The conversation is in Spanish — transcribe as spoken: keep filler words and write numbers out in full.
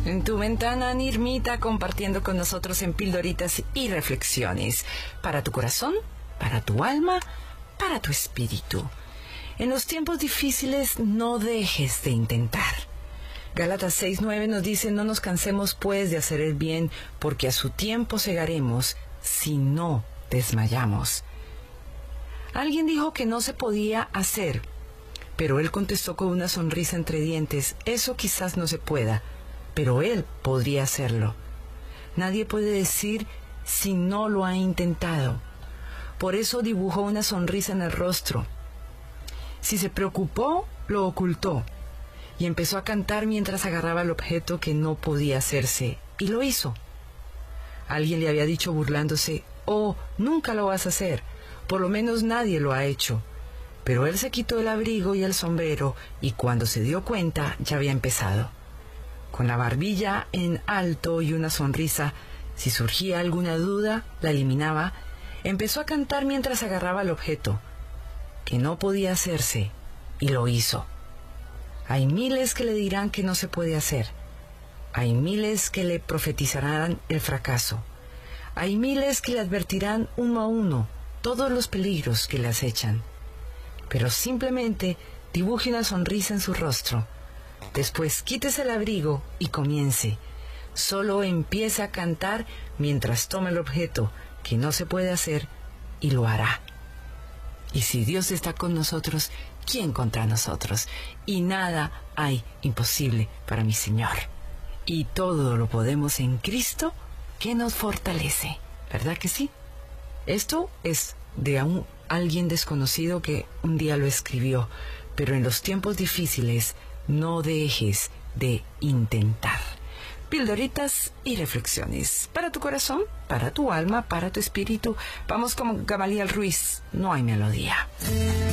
En tu ventana, Nirmita, compartiendo con nosotros en Pildoritas y Reflexiones. Para tu corazón, para tu alma, para tu espíritu. En los tiempos difíciles, no dejes de intentar. Gálatas seis nueve nos dice: no nos cansemos pues de hacer el bien, porque a su tiempo segaremos, si no desmayamos. Alguien dijo que no se podía hacer, pero él contestó con una sonrisa entre dientes: eso quizás no se pueda, pero él podría hacerlo. Nadie puede decir si no lo ha intentado. Por eso dibujó una sonrisa en el rostro. Si se preocupó, lo ocultó, y empezó a cantar mientras agarraba el objeto que no podía hacerse, y lo hizo. Alguien le había dicho burlándose: oh, nunca lo vas a hacer, por lo menos nadie lo ha hecho. Pero él se quitó el abrigo y el sombrero, y cuando se dio cuenta ya había empezado. Con la barbilla en alto y una sonrisa, si surgía alguna duda, la eliminaba. Empezó a cantar mientras agarraba el objeto, que no podía hacerse, y lo hizo. Hay miles que le dirán que no se puede hacer. Hay miles que le profetizarán el fracaso. Hay miles que le advertirán uno a uno todos los peligros que le acechan. Pero simplemente dibuje una sonrisa en su rostro. Después quítese el abrigo y comience. Solo empiece a cantar mientras toma el objeto que no se puede hacer, y lo hará. Y si Dios está con nosotros, ¿quién contra nosotros? Y nada hay imposible para mi Señor. Y todo lo podemos en Cristo, que nos fortalece. ¿Verdad que sí? Esto es de un, alguien desconocido que un día lo escribió. Pero en los tiempos difíciles, no dejes de intentar. Pildoritas y reflexiones. Para tu corazón, para tu alma, para tu espíritu. Vamos con Gamaliel Ruiz. No hay melodía.